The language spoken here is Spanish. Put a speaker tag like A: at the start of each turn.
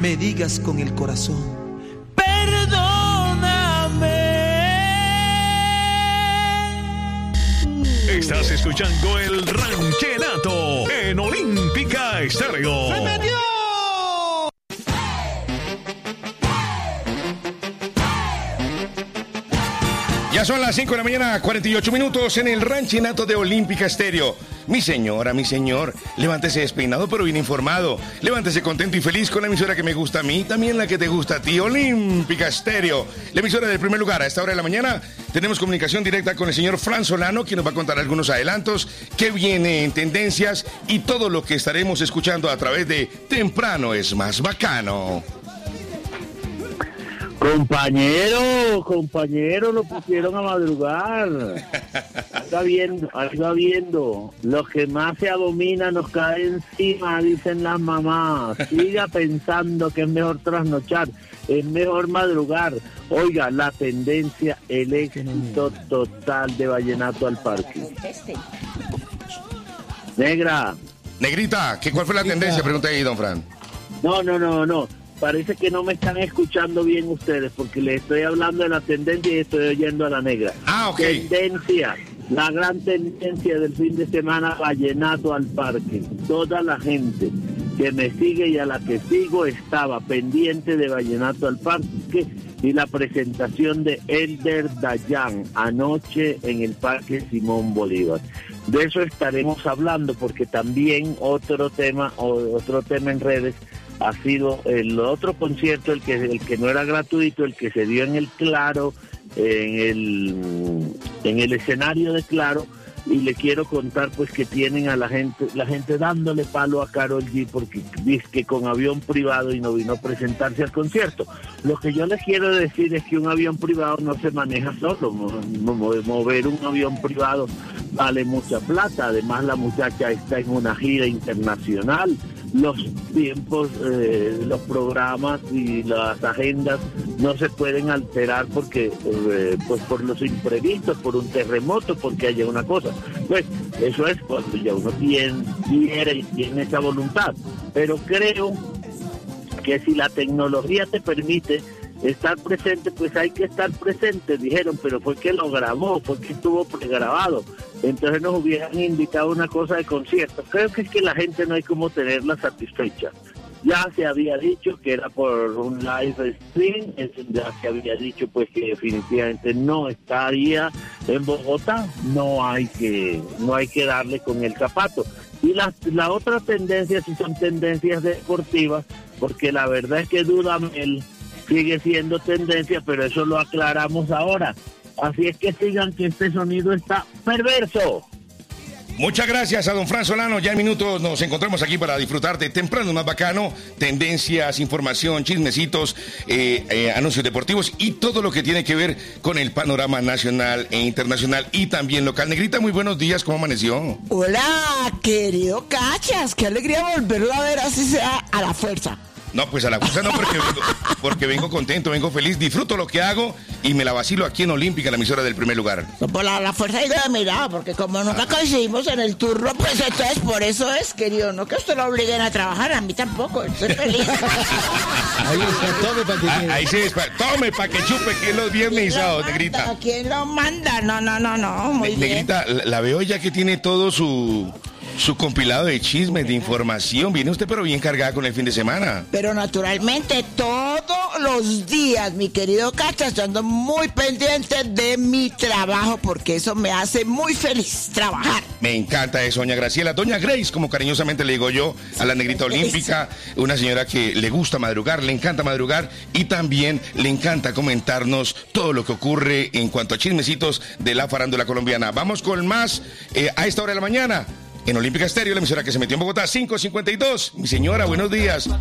A: me digas con el corazón:
B: Estás escuchando el Ranchenato en Olímpica Estéreo.
C: ¡Se metió!
D: Ya son las 5 de la mañana, 48 minutos en el Ranchenato de Olímpica Estéreo. Mi señora, mi señor, levántese despeinado pero bien informado. Levántese contento y feliz con la emisora que me gusta a mí, también la que te gusta a ti, Olímpica Estéreo. La emisora del primer lugar. A esta hora de la mañana tenemos comunicación directa con el señor Fran Solano, quien nos va a contar algunos adelantos, qué viene en tendencias y todo lo que estaremos escuchando a través de Temprano es Más Bacano.
E: Compañero, lo pusieron a madrugar. Ahí va viendo. Lo que más se abomina nos cae encima, dicen las mamás. Siga pensando que es mejor trasnochar, es mejor madrugar. Oiga, la tendencia, el éxito total de Vallenato al Parque.
D: Negrita, ¿cuál fue la tendencia? Pregunta ahí, don Fran.
E: No. Parece que no me están escuchando bien ustedes, porque les estoy hablando de la tendencia y estoy oyendo a la negra.
D: Ok.
E: Tendencia, la gran tendencia del fin de semana, Vallenato al Parque. Toda la gente que me sigue y a la que sigo estaba pendiente de Vallenato al Parque y la presentación de Elder Dayan anoche en el Parque Simón Bolívar. De eso estaremos hablando, porque también otro tema en redes ha sido el otro concierto, el que no era gratuito, el que se dio en el Claro, en el escenario de Claro, y le quiero contar pues que tienen a la gente dándole palo a Karol G porque dice que con avión privado y no vino a presentarse al concierto. Lo que yo les quiero decir es que un avión privado no se maneja solo, mover un avión privado vale mucha plata, además la muchacha está en una gira internacional. Los tiempos, los programas y las agendas no se pueden alterar porque pues por los imprevistos, por un terremoto, porque haya una cosa. Pues eso es cuando ya uno quiere y tiene esa voluntad. Pero creo que si la tecnología te permite estar presente, pues hay que estar presente, dijeron, pero fue que lo grabó, fue que estuvo pregrabado. Entonces nos hubieran invitado a una cosa de concierto. Creo que es que la gente no hay como tenerla satisfecha. Ya se había dicho que era por un live stream, ya se había dicho pues que definitivamente no estaría en Bogotá, no hay que darle con el zapato. Y la otra tendencia sí son tendencias deportivas, porque la verdad es que Dudamel sigue siendo tendencia, pero eso lo aclaramos ahora. Así es que sigan que este sonido está perverso.
D: Muchas gracias a don Fran Solano. Ya en minutos nos encontramos aquí para disfrutar de Temprano Más Bacano, tendencias, información, chismecitos, anuncios deportivos y todo lo que tiene que ver con el panorama nacional e internacional y también local. Negrita, muy buenos días, ¿cómo amaneció?
F: Hola, querido Cachas, qué alegría volverlo a ver, así sea a la fuerza.
D: No, pues a la fuerza no, porque vengo contento, vengo feliz, disfruto lo que hago y me la vacilo aquí en Olímpica, la emisora del primer lugar.
F: No, por la fuerza digo de mirada, porque como nunca coincidimos en el turno, pues entonces por eso es, querido, no que usted lo obliguen a trabajar, a mí tampoco, estoy feliz.
D: Ahí se tome para que chupe, que es los viernes y sábados, Negrita.
F: ¿Quién lo manda? No, muy bien.
D: Negrita, la veo ya que tiene todo su compilado de chismes, de información. Viene usted pero bien cargada con el fin de semana.
F: Pero naturalmente todos los días, mi querido Cachas, yo ando muy pendiente de mi trabajo porque eso me hace muy feliz, trabajar.
D: Me encanta eso, doña Graciela. Doña Grace, como cariñosamente le digo yo a la Negrita Olímpica, una señora que le gusta madrugar, le encanta madrugar y también le encanta comentarnos todo lo que ocurre en cuanto a chismecitos de la farándula colombiana. Vamos con más a esta hora de la mañana. En Olímpica Estéreo, la emisora que se metió en Bogotá, 5:52. Mi señora, buenos días.